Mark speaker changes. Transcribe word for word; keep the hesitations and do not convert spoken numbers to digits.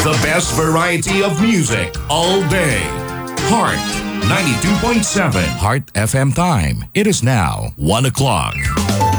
Speaker 1: The best variety of music all day. Heart ninety-two point seven. Heart F M time. It is now one o'clock.